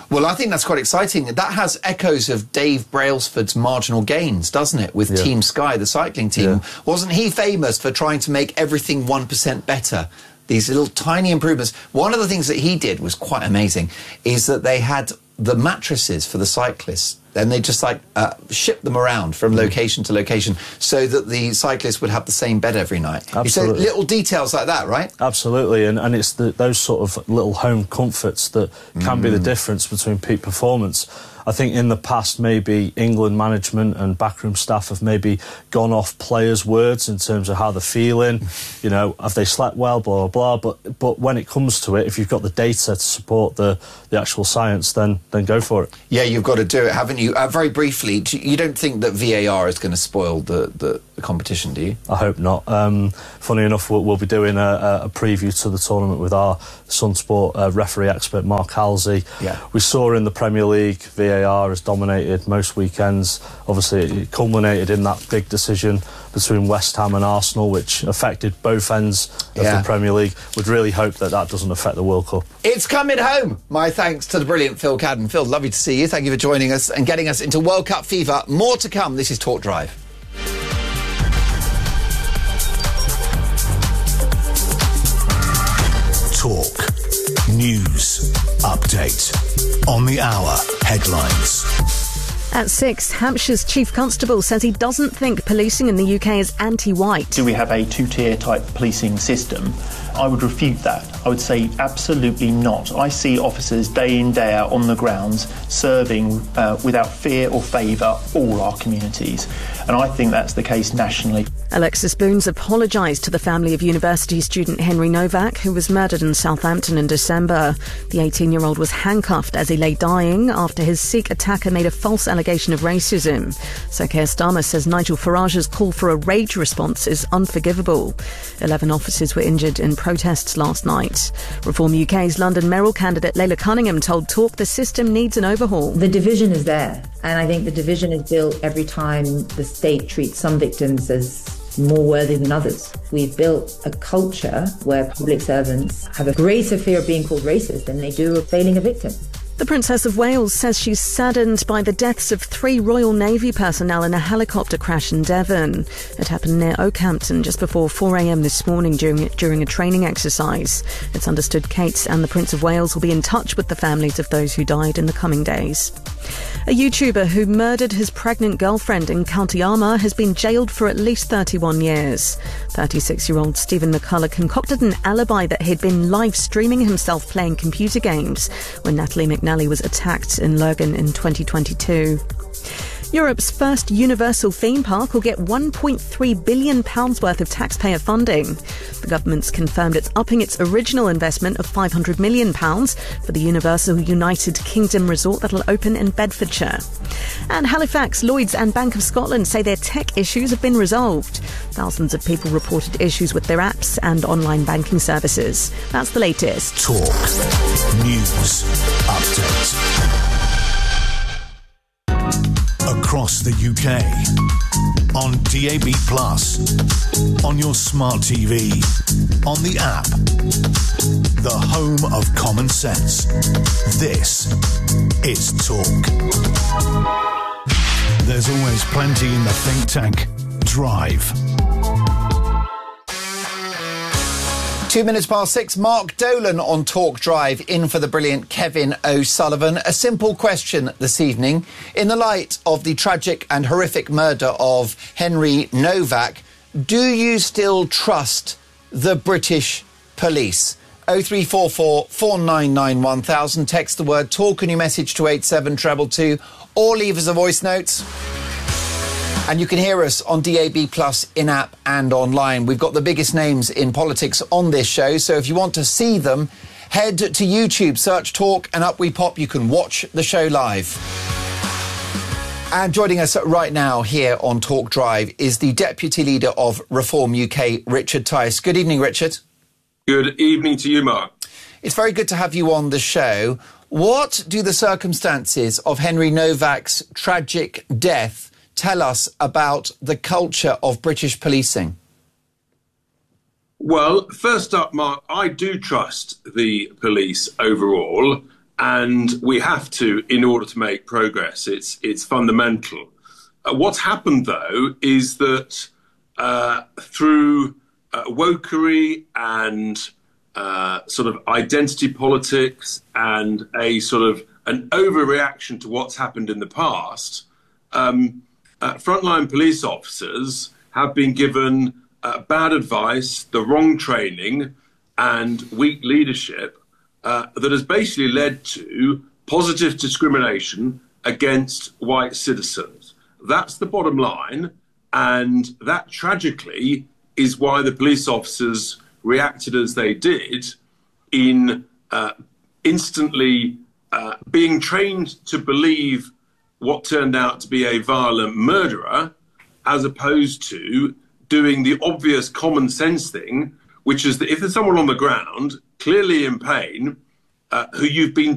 Well, I think that's quite exciting. That has echoes of Dave Brailsford's marginal gains, doesn't it, with
Yeah.
Team Sky, the cycling team.
Yeah.
Wasn't he famous for trying to make everything one percent better? These little tiny improvements. One of the things that he did was quite amazing, is that they had the mattresses for the cyclists. Then they just like uh, ship them around from location to location so that the cyclists would have the same bed every night.
Absolutely.
So little details like that, right?
Absolutely, and, and it's the, those sort of little home comforts that can
Mm.
be the difference between peak performance. I think in the past, maybe England management and backroom staff have maybe gone off players' words in terms of how they're feeling. You know, have they slept well, blah, blah, blah. But, but when it comes to it, if you've got the data to support the, the actual science, then, then go for it.
Yeah, you've got to do it, haven't you? Uh, very briefly, do you don't think that V A R is going to spoil the, the, the competition, do you?
I hope not. Um, funny enough, we'll, we'll be doing a, a preview to the tournament with our Sunsport uh, referee expert, Mark Halsey.
Yeah.
We saw in the Premier League, V A R has dominated most weekends. Obviously, it culminated in that big decision between West Ham and Arsenal, which affected both ends of
Yeah.
the Premier League. We'd really hope that that doesn't affect the World Cup.
It's coming home. My thanks to the brilliant Phil Cadden. Phil, lovely to see you. Thank you for joining us and getting us into World Cup fever. More to come. This is Talk Drive.
Talk. News. Update. On the hour. Headlines.
At six, Hampshire's Chief Constable says he doesn't think policing in the U K is anti-white.
Do we have a two-tier type policing system? I would refute that. I would say absolutely not. I see officers day in, day out on the grounds serving uh, without fear or favour all our communities. And I think that's the case nationally.
Alexis Boones apologised to the family of university student Henry Novak, who was murdered in Southampton in December. The eighteen-year-old was handcuffed as he lay dying after his Sikh attacker made a false allegation of racism. Sir Keir Starmer says Nigel Farage's call for a rage response is unforgivable. Eleven officers were injured in protests last night. Reform U K's London mayoral candidate Leila Cunningham told Talk the system needs an overhaul.
The division is there, and I think the division is built every time the state treats some victims as more worthy than others. We've built a culture where public servants have a greater fear of being called racist than they do of failing a victim.
The Princess of Wales says she's saddened by the deaths of three Royal Navy personnel in a helicopter crash in Devon. It happened near Oakhampton just before four a m this morning during, during a training exercise. It's understood Kate and the Prince of Wales will be in touch with the families of those who died in the coming days. A YouTuber who murdered his pregnant girlfriend in County Armagh has been jailed for at least thirty-one years. thirty-six-year-old Stephen McCullough concocted an alibi that he'd been live streaming himself playing computer games when Natalie McNally was attacked in Lurgan in twenty twenty-two. Europe's first universal theme park will get one point three billion pounds worth of taxpayer funding. The government's confirmed it's upping its original investment of five hundred million pounds for the Universal United Kingdom resort that'll open in Bedfordshire. And Halifax, Lloyds and Bank of Scotland say their tech issues have been resolved. Thousands of people reported issues with their apps and online banking services. That's the latest.
Talk. News. Update. Across the U K, on D A B plus, on your smart T V, on the app, the home of common sense. This is Talk. There's always plenty in the think tank. Drive.
Two minutes past six, Mark Dolan on Talk Drive, in for the brilliant Kevin O'Sullivan. A simple question this evening. In the light of the tragic and horrific murder of Henry Novak, do you still trust the British police? oh three four four, four nine nine, one thousand. Text the word TALK and your message to eight seven two two, or leave us a voice note. And you can hear us on D A B plus, in-app and online. We've got the biggest names in politics on this show, so if you want to see them, head to YouTube, search Talk, and up we pop. You can watch the show live. And joining us right now here on Talk Drive is the Deputy Leader of Reform U K, Richard Tice. Good evening, Richard.
Good evening to you, Mark.
It's very good to have you on the show. What do the circumstances of Henry Novak's tragic death tell us about the culture of British policing?
Well, first up, Mark, I do trust the police overall. and we have to in order to make progress. It's, it's fundamental. Uh, what's happened, though, is that uh, through uh, wokery and uh, sort of identity politics and a sort of an overreaction to what's happened in the past, um, uh, frontline police officers have been given uh, bad advice, the wrong training, and weak leadership uh, that has basically led to positive discrimination against white citizens. That's the bottom line, and that tragically is why the police officers reacted as they did in uh, instantly uh, being trained to believe what turned out to be a violent murderer, as opposed to doing the obvious common sense thing, which is that if there's someone on the ground, clearly in pain, uh, who you've been